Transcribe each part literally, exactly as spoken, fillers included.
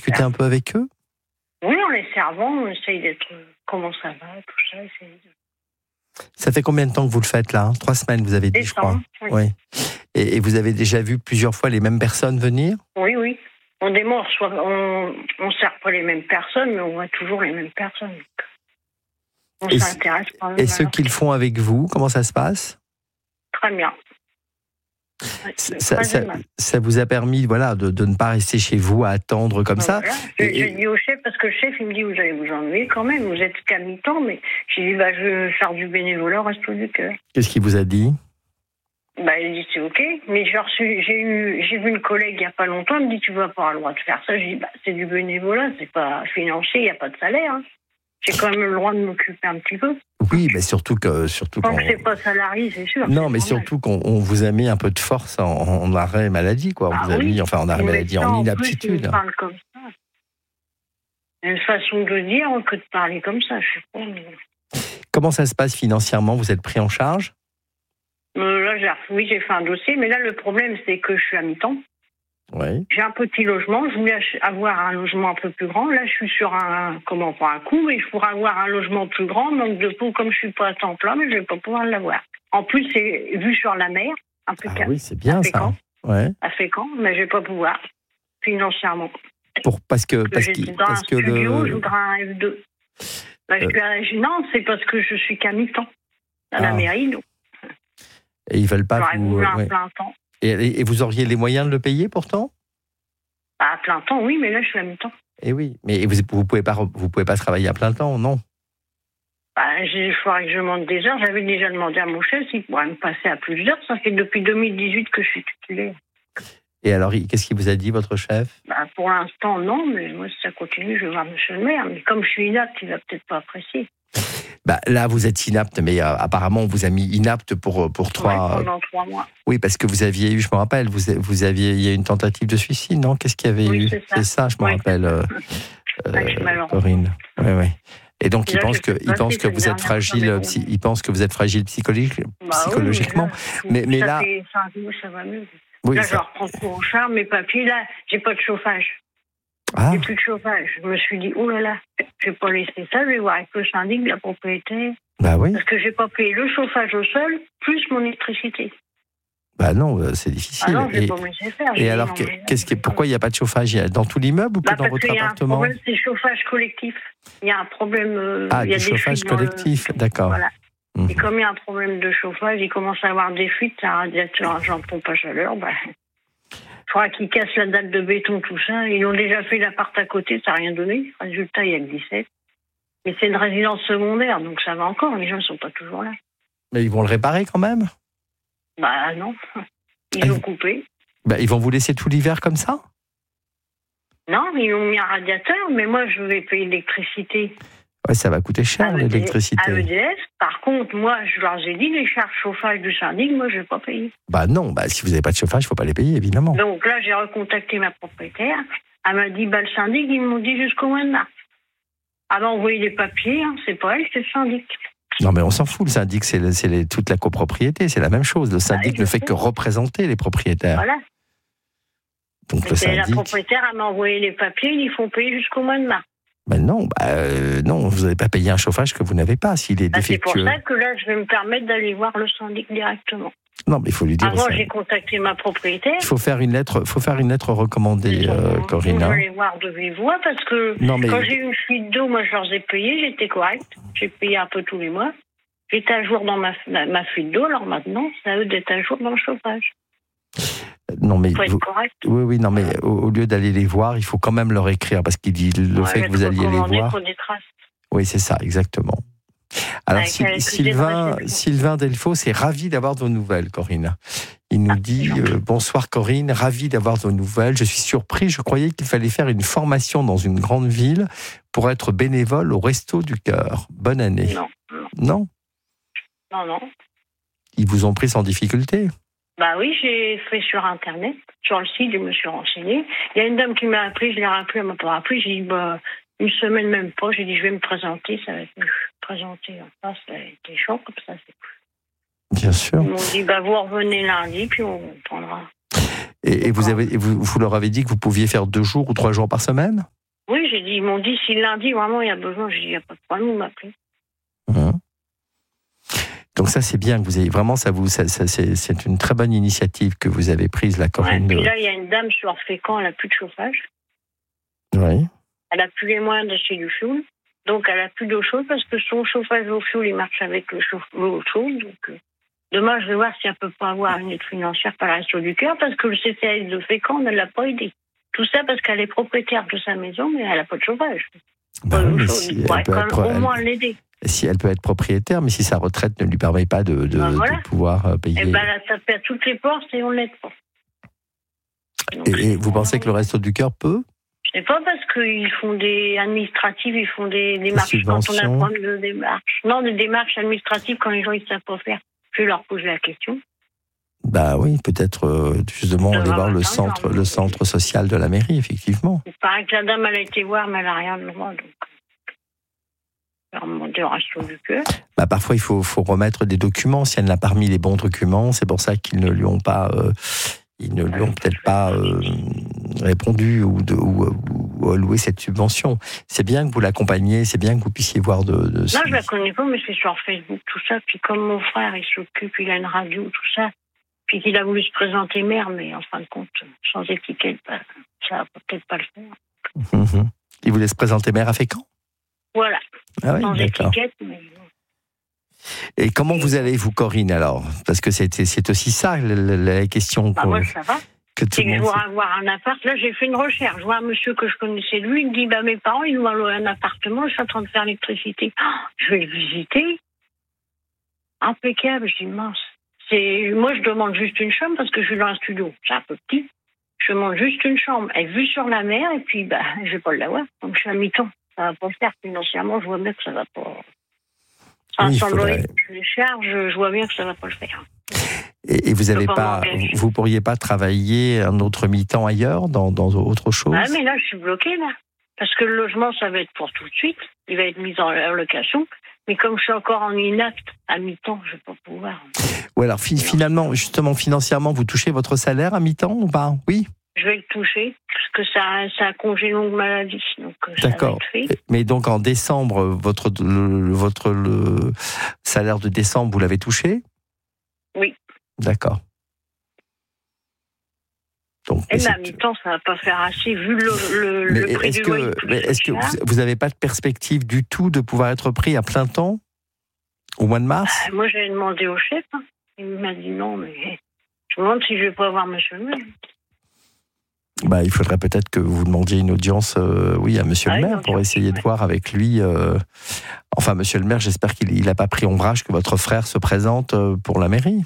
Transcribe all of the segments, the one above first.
discutez un peu avec eux? Oui, en les servant, on essaye d'être... Comment ça va, tout ça. C'est... Ça fait combien de temps que vous le faites là? Trois semaines, vous avez dit, je crois. Oui. Oui. Et, et vous avez déjà vu plusieurs fois les mêmes personnes venir? Oui, oui. On démarre, on ne sert pas les mêmes personnes, mais on voit toujours les mêmes personnes. On et s'intéresse quand même. Et ceux qu'ils font avec vous, comment ça se passe? Très bien. Ouais, ça, ça, ça vous a permis, voilà, de, de ne pas rester chez vous à attendre comme donc ça. Voilà. Je, et... je dis au chef, parce que le chef, il me dit, vous allez vous ennuyer quand même, vous êtes qu'à mi-temps, mais j'ai dit, bah, je veux faire du bénévolat au resto du cœur. Qu'est-ce qu'il vous a dit? Bah, il dit, c'est ok, mais j'ai reçu, j'ai eu, j'ai vu une collègue il n'y a pas longtemps, elle me dit, tu vas pas avoir le droit de faire ça. Je dis, bah, c'est du bénévolat, c'est pas financier, il n'y a pas de salaire, hein. J'ai quand même le droit de m'occuper un petit peu. Oui, mais surtout que... Surtout Tant quand que c'est pas salarié, c'est sûr. Non, c'est mais surtout qu'on on vous a mis un peu de force en, en arrêt maladie, quoi. On ah, vous a oui. mis, enfin, en arrêt maladie, en, en inaptitude. Il parle comme ça. Il y a une façon de dire que de parler comme ça, je sais pas. Mais... Comment ça se passe financièrement? Vous êtes pris en charge? euh, Là, j'ai, oui, j'ai fait un dossier, mais là, le problème, c'est que je suis à mi-temps. Oui. J'ai un petit logement, je voulais avoir un logement un peu plus grand. Là, je suis sur un, comment, pas un coup, mais je pourrais avoir un logement plus grand. Donc, de coup, comme je suis pas à temps plein, mais je vais pas pouvoir l'avoir. En plus, c'est vu sur la mer, un peu Ah calme. oui, c'est bien ça. Ouais. À Fécamp, mais je vais pas pouvoir, financièrement. Pour, parce que, parce que qu'il, dans parce un que studio, le... je voudrais un F deux. Bah, je euh... suis à... Non, c'est parce que je suis qu'à mi-temps à ah. la mairie. Donc. Et ils veulent pas J'aurais vous... voulu un ouais. plein temps. Et, et vous auriez les moyens de le payer pourtant? À plein temps, oui, mais là, je suis à mi-temps. Et oui, mais vous vous pouvez pas vous pouvez pas travailler à plein temps, non? Bah, il faudrait que je demande des heures. J'avais déjà demandé à mon chef s'il pourrait me passer à plus d'heures. Ça fait depuis deux mille dix-huit que je suis titulaire. Et alors, qu'est-ce qu'il vous a dit, votre chef? Bah, pour l'instant, non, mais moi, si ça continue, je vais voir monsieur le maire. Mais comme je suis inapte, il va peut-être pas apprécier. Bah, là, vous êtes inapte, mais euh, apparemment, on vous a mis inapte pour, pour trois... Ouais, pendant trois mois. Oui, parce que vous aviez eu, je me rappelle, vous, vous aviez, il y a une tentative de suicide, non? Qu'est-ce qu'il y avait oui, eu? C'est ça, c'est ça je me oui, rappelle, euh, euh, Corinne. Oui, oui. Et donc, et il là, pense que, il pense que vous êtes fragile, psy, il pense que vous êtes fragile psychologique, bah, psychologiquement. Oui, mais, là, mais, mais là... Fait cinq mois, ça va mieux. Oui, là, ça... je reprends tout en charge, mes papiers, là, j'ai pas de chauffage. Ah. J'ai plus de chauffage. Je me suis dit, oh là là, je vais pas laisser ça, je vais voir avec le syndic de la propriétaire. Bah oui. Parce que j'ai pas payé le chauffage au sol, plus mon électricité. Bah non, c'est difficile. Ah non, je vais et, pas me laisser faire. Et alors, non, qu'est-ce qui, pourquoi il n'y a pas de chauffage? Dans tout l'immeuble ou que bah dans votre appartement? Le problème, c'est le chauffage collectif. Il y a un problème. Euh, ah, il y a du des chauffage collectif, le... d'accord. Voilà. Mmh. Et comme il y a un problème de chauffage, il commence à avoir des fuites, un radiateur, un genre pompe à chaleur, bah, il faudra qu'ils cassent la dalle de béton, tout ça. Ils ont déjà fait l'appart à côté, ça n'a rien donné. Résultat, il y a que dix-sept. Mais c'est une résidence secondaire, donc ça va encore, les gens ne sont pas toujours là. Mais ils vont le réparer quand même? Bah non, ils ah, ont coupé. Bah, ils vont vous laisser tout l'hiver comme ça? Non, ils ont mis un radiateur, mais moi je vais payer l'électricité. Ouais, ça va coûter cher l'électricité. À E D F, par contre, moi je leur ai dit, les charges chauffage du syndic, moi je ne vais pas payer. Bah non, bah, si vous n'avez pas de chauffage, il ne faut pas les payer, évidemment. Donc là, j'ai recontacté ma propriétaire, elle m'a dit, bah, le syndic, ils m'ont dit jusqu'au mois de mars. Elle m'a envoyé les papiers, hein, c'est pas elle, c'est le syndic. Non, mais on s'en fout, le syndic, c'est, le, c'est les, toute la copropriété, c'est la même chose. Le syndic ah, ne fait sais. que représenter les propriétaires. Voilà. Donc le syndic... La propriétaire, elle m'a envoyé les papiers, ils font payer jusqu'au mois de mars. Ben non, bah, euh, non, vous n'avez pas payé un chauffage que vous n'avez pas, s'il est bah, défectueux. C'est pour ça que là, je vais me permettre d'aller voir le syndic directement. Non, mais il faut lui dire... Avant, j'ai contacté ma propriétaire. Il faut faire une lettre, faut faire une lettre recommandée, euh, Corinne. Je vais les voir de vive voix, parce que non, mais... quand j'ai eu une fuite d'eau, moi, je leur ai payé, j'étais correcte. J'ai payé un peu tous les mois. J'étais à jour dans ma, ma fuite d'eau, alors maintenant, c'est à eux d'être à jour dans le chauffage. Non, mais faut vous... être correct. Oui, oui, non, mais au, au lieu d'aller les voir, il faut quand même leur écrire, parce qu'il dit le ouais, fait que vous alliez les voir... Des traces. Oui, c'est ça, exactement. Alors, avec, avec Sylvain, Sylvain Delfaux est ravi d'avoir vos nouvelles, Corinne. Il nous ah, dit euh, « Bonsoir Corinne, ravi d'avoir vos nouvelles. Je suis surpris, je croyais qu'il fallait faire une formation dans une grande ville pour être bénévole au Resto du Cœur. Bonne année. » Non. Non Non, non. Ils vous ont pris sans difficulté? Bah oui, j'ai fait sur Internet, sur le site, je me suis renseignée. Il y a une dame qui m'a appelé, je l'ai rappelé, elle m'a pas rappelé. J'ai dit, bah, une semaine même pas, j'ai dit, je vais me présenter, ça va être mieux. Présenter en face, ça a été chaud, comme ça, c'est plus. Bien sûr. Ils m'ont dit, bah, vous revenez lundi, puis on prendra. Et, et vous, avez, vous, vous leur avez dit que vous pouviez faire deux jours ou trois jours par semaine? Oui, j'ai dit, ils m'ont dit, si lundi, vraiment, il y a besoin, j'ai dit, il n'y a pas de problème, vous m'appelez. Mmh. Donc ça, c'est bien que vous ayez vraiment, ça vous, ça, ça, c'est, c'est une très bonne initiative que vous avez prise, la Corinne. Ouais, puis là, il y a une dame sur Fécamp, elle n'a plus de chauffage. Oui. Elle n'a plus les moyens d'acheter du fioul. Donc, elle n'a plus d'eau chaude parce que son chauffage au fioul, il marche avec le chauffe- l'eau chaude. Donc, euh, demain, je vais voir si elle ne peut pas avoir une aide financière par la Resto du Cœur parce que le C C A S de Fécamp ne l'a pas aidée. Tout ça parce qu'elle est propriétaire de sa maison, mais elle n'a pas de chauffage. Bah Pas oui, d'eau mais chaude. si Il pourrait elle peut quand être, même au elle- moins l'aider. Si elle peut être propriétaire, mais si sa retraite ne lui permet pas de, de, Ben voilà. de pouvoir euh, payer. Eh ben, elle a tapé à toutes les portes et on ne l'aide pas. Donc, Et, et vous pensez que le Resto du Cœur peut? Je sais pas parce qu'ils font des administratives, ils font des démarches quand on a subventions. besoin de démarches. Non, des démarches administratives quand les gens ils savent pas faire. Je vais leur poser la question. Bah oui, peut-être euh, justement Ça aller va voir le maintenant, centre, genre, le centre social de la mairie, effectivement. Il paraît que la dame elle a été voir, mais elle a rien de droit. Donc, je vais remonter au Resto du Cœur. Bah parfois il faut, faut remettre des documents. Si elle n'a pas remis les bons documents, c'est pour ça qu'ils ne lui ont pas, euh, ils ne lui ont peut-être pas euh, répondu ou, de, ou, ou alloué cette subvention. C'est bien que vous l'accompagniez, c'est bien que vous puissiez voir de. de Non, ce- je la connais pas, mais c'est sur Facebook, tout ça. Puis comme mon frère, il s'occupe, il a une radio, tout ça. Puis qu'il a voulu se présenter maire, mais en fin de compte, sans étiquette, bah, ça va peut-être pas le faire. Mhm. Il vous laisse présenter maire à Fécamp? Voilà, Ah oui, sans d'accord. étiquette, mais... Et comment vous allez, vous, Corinne, alors? Parce que c'est, c'est aussi ça la, la- la question Bah, qu'on- moi, ça va. que tout C'est le que je monde voudrais avoir un appart. Là, j'ai fait une recherche. Je vois un monsieur que je connaissais de lui. Il me dit, bah, mes parents, ils nous ont loué un appartement. Je suis en train de faire l'électricité. Oh, je vais le visiter. Impeccable. Je dis, mince. C'est... Moi, je demande juste une chambre parce que je suis dans un studio. C'est un peu petit. Je demande juste une chambre. Elle est vue sur la mer. Et puis, bah, je vais pas l'avoir. Donc, je suis à mi-temps. Ça va pas le faire. Financièrement, je vois bien que ça va pas. Enfin, Oui, il sans le faudrait- loyer que je les charge, je vois bien que ça va pas le faire. Et, et vous avez pas pas, m'engager. vous, vous pourriez pas travailler un autre mi-temps ailleurs, dans, dans autre chose? Ah, mais là, je suis bloquée, là. Parce que le logement, ça va être pour tout de suite. Il va être mis en location. Mais comme je suis encore en inapte à mi-temps, je vais pas pouvoir. Ou alors fi- finalement, justement, financièrement, vous touchez votre salaire à mi-temps ou pas? Oui. Je vais le toucher, parce que ça, ça a congé longue maladie. Donc, euh, ça va D'accord. être fait. Mais donc en décembre, votre, le, votre le salaire de décembre, vous l'avez touché? Oui. D'accord. Donc, Et mais là, à c'est- mi-temps, ça va pas faire assez, vu le, le, mais le prix est-ce du loyer. que, mais est-ce que vous- vous n'avez pas de perspective du tout de pouvoir être pris à plein temps au mois de mars? Ah, moi, j'ai demandé au chef. Hein. Il m'a dit non, mais je me demande si je vais pas avoir monsieur le maire. Bah, il faudrait peut-être que vous demandiez une audience, euh, oui, à Monsieur Ah, le une maire pour audience, essayer de ouais. voir avec lui. euh, Enfin, Monsieur le maire, j'espère qu'il n'a pas pris ombrage que votre frère se présente euh, pour la mairie,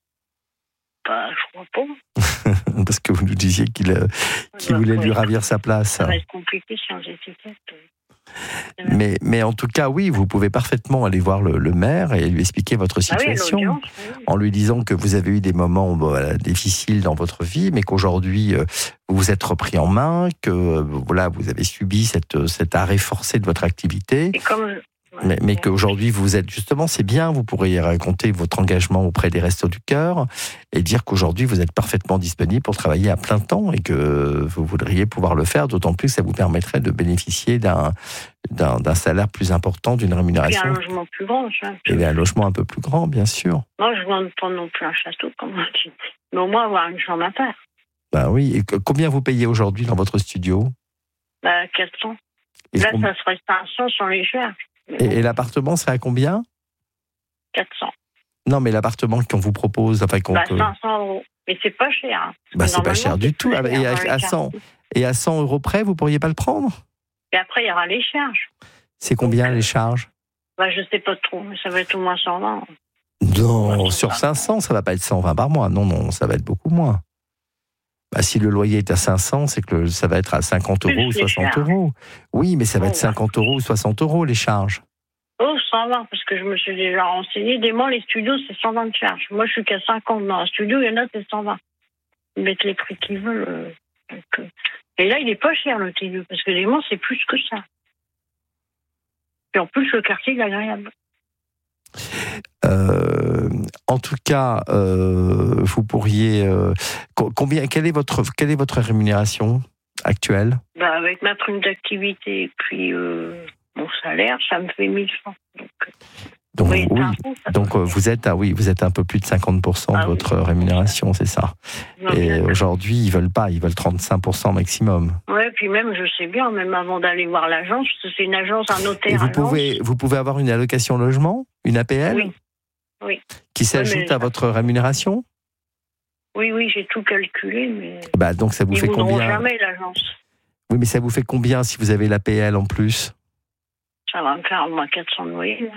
Bah, je crois pas. parce que vous nous disiez qu'il euh, qu'il Bah, voulait ouais. lui ravir sa place. Ça va être compliqué sans étiquette. Mais, mais en tout cas, oui, vous pouvez parfaitement aller voir le, le maire et lui expliquer votre Ah oui, situation. l'audience, oui. En lui disant que vous avez eu des moments bon, voilà, difficiles dans votre vie, mais qu'aujourd'hui euh, vous vous êtes repris en main, que euh, voilà, vous avez subi cette, cet arrêt forcé de votre activité, Et comme... mais, mais qu'aujourd'hui vous êtes justement, c'est bien, vous pourriez raconter votre engagement auprès des Restos du Cœur et dire qu'aujourd'hui vous êtes parfaitement disponible pour travailler à plein temps et que vous voudriez pouvoir le faire, d'autant plus que ça vous permettrait de bénéficier d'un, d'un, d'un salaire plus important, d'une Puis un rémunération logement plus grand, ça. et un logement un peu plus grand, bien sûr. Moi, je ne demande pas non plus un château, comme on dit. Mais au moins avoir une chambre à part. Ben oui, et que- combien vous payez aujourd'hui dans votre studio? Bah, quatre cents. Et, Là, com- ça serait cinq cents sans les charges. Mais et- bon, et l'appartement serait à combien? quatre cents. Non, mais l'appartement qu'on vous propose, enfin qu'on Bah, peut- cinq cents euros. Mais c'est pas cher. Hein. bah, c'est pas Normalement, cher c'est du tout. plus Ah, cher Et à, dans les à cent, quartiers. et à cent euros près, vous pourriez pas le prendre? Et après, il y aura les charges. C'est combien les charges? Bah, je sais pas trop, mais ça va être au moins cent vingt. Non, Ouais, sur ça cinq cents, ça va pas être cent vingt par mois. Non, non, ça va être beaucoup moins. Bah, si le loyer est à cinq cents, c'est que le- ça va être à cinquante Plus euros ou les soixante charges. euros. Oui, mais ça va Oh, être cinquante euros ou soixante euros les charges. Oh, cent vingt, parce que je me suis déjà renseigné. Des mois, les studios, c'est cent vingt de charges. Moi, je suis qu'à cinquante. Dans un studio, il y en a, c'est cent vingt. Ils mettent les prix qu'ils veulent. euh, donc, euh. Et là, il est pas cher, le studio, parce que les mois, c'est plus que ça. Et en plus, le quartier, il est agréable. Euh, en tout cas, euh, vous pourriez... Euh, combien, quelle est votre, quelle est votre rémunération actuelle? Bah, avec ma prime d'activité et puis euh, mon salaire, ça me fait mille cent. Donc, donc oui, oui. Fond, donc vous êtes, ah, oui, vous êtes un peu plus de cinquante pour cent ah, de votre oui. rémunération, c'est ça. Non, et aujourd'hui, ils veulent pas, ils veulent trente-cinq pour cent maximum. Oui, puis même, je sais bien, même avant d'aller voir l'agence, c'est une agence, un notaire. Et vous pouvez, vous pouvez avoir une allocation logement, une A P L, oui. Oui. qui s'ajoute oui, à votre rémunération? Oui, oui, j'ai tout calculé, mais... Bah, donc ça vous ils fait combien? Jamais l'agence. Oui, mais ça vous fait combien si vous avez l'A P L en plus? Ça va me faire au moins quatre cents de loyer.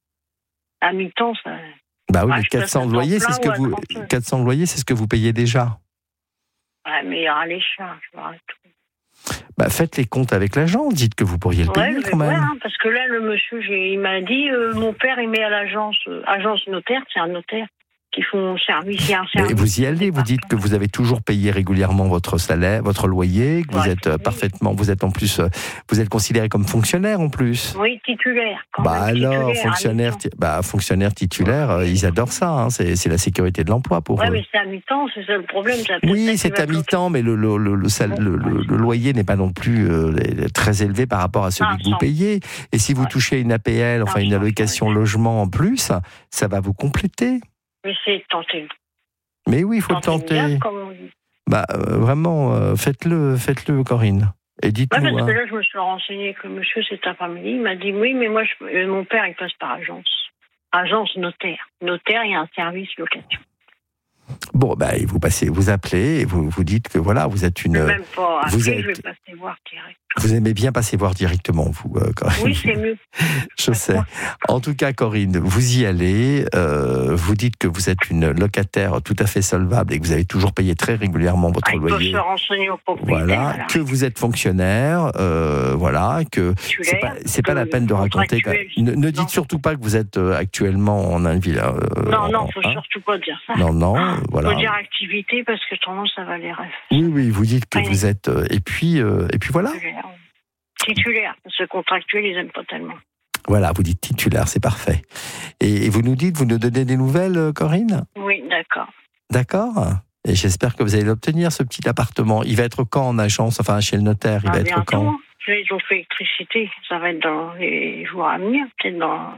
À mi-temps, ça... Bah oui, ah, mais quatre cents de loyer, c'est ce que vous... quatre cents de loyer, c'est ce que vous payez déjà. Ouais, mais il y aura les charges, il y aura tout. Bah, faites les comptes avec l'agent, dites que vous pourriez le payer ouais, quand même. Ouais, hein, parce que là, le monsieur, il m'a dit, euh, mon père, il met à l'agence, euh, agence notaire, c'est un notaire, qui font service, il y a un service. Et vous y allez, vous dites que vous avez toujours payé régulièrement votre salaire, votre loyer, que ouais, vous êtes oui. parfaitement, vous êtes en plus, vous êtes considéré comme fonctionnaire en plus. Oui, titulaire. Quand bah même, alors, titulaire, fonctionnaire, bah fonctionnaire titulaire, ouais. ils adorent ça, hein, c'est, c'est la sécurité de l'emploi pour ouais, eux. Oui, mais c'est à mi-temps, c'est ça le problème. Ça oui, c'est à mi-temps, mais le, le, le, le, sal, le, le, le loyer n'est pas non plus euh, très élevé par rapport à celui ah, que vous payez. Et si vous ouais. touchez une A P L, enfin ah, une allocation ouais. logement en plus, ça va vous compléter. Mais c'est tenté. Mais oui, il faut le tenter. Bien, bah, euh, vraiment, euh, faites-le, faites-le, Corinne. Et dites-nous. Ouais, parce hein. que là, je me suis renseignée que monsieur, c'est un famille. Il m'a dit oui, mais moi, je, mon père, il passe par agence. Agence notaire. Notaire, il y a un service location. Bon, bah, vous passez, vous appelez et vous vous dites que voilà, vous êtes une. Même pas appeler, vous êtes, je vais passer voir direct. Vous aimez bien passer voir directement, vous, euh, Corinne. Oui, c'est mieux. Je sais. En tout cas, Corinne, vous y allez. Euh, vous dites que vous êtes une locataire tout à fait solvable et que vous avez toujours payé très régulièrement votre ah, loyer. Se renseigner au propriétaire. Voilà, voilà. Que vous êtes fonctionnaire. Euh, voilà, que c'est pas, c'est pas la peine de raconter. Ne, ne dites non. surtout pas que vous êtes actuellement en un villa. Euh, non, non, faut hein surtout pas dire ça. Non, non, ah, voilà. Faut dire activité parce que sinon ça va les rêves. Oui, oui, vous dites que oui. vous êtes. Euh, et puis, euh, et puis voilà. Titulaire, parce que contractuel, ils n'aiment pas tellement. Voilà, vous dites titulaire, c'est parfait. Et, et vous nous dites, vous nous donnez des nouvelles, Corinne? Oui, d'accord. D'accord. Et j'espère que vous allez l'obtenir, ce petit appartement. Il va être quand en agence, enfin chez le notaire, il ah, va bientôt. être quand? Ils ont fait électricité, ça va être dans les jours à venir, peut-être dans...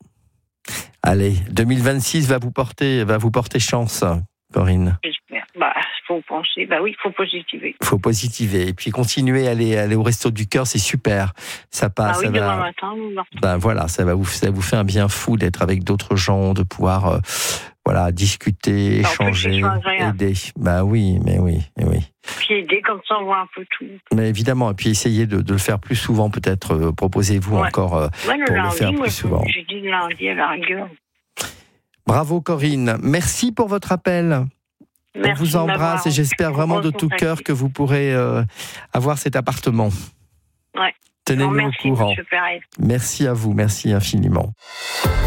Allez, deux mille vingt-six va vous porter, va vous porter chance, Corinne. J'espère. Bah, faut penser. Bah oui, il faut positiver. Il faut positiver. Et puis continuer à aller, aller au Resto du Cœur, c'est super. Ça passe. Ah oui, ça demain va... matin. Ben voilà, ça va vous, ça vous fait un bien fou d'être avec d'autres gens, de pouvoir, euh, voilà, discuter, non, échanger, aider. Ben oui, mais oui, mais oui. Puis aider, comme ça on voit un peu tout. Mais évidemment, et puis essayez de, de le faire plus souvent, peut-être. Euh, proposez-vous ouais. encore euh, ouais, le pour lundi, le faire moi, plus souvent. J'ai dit lundi à la rigueur. Bravo Corinne, merci pour votre appel. Merci, on vous embrasse et j'espère vraiment de tout cœur que vous pourrez euh, avoir cet appartement. Ouais. Tenez-nous au courant. Merci à vous, merci infiniment.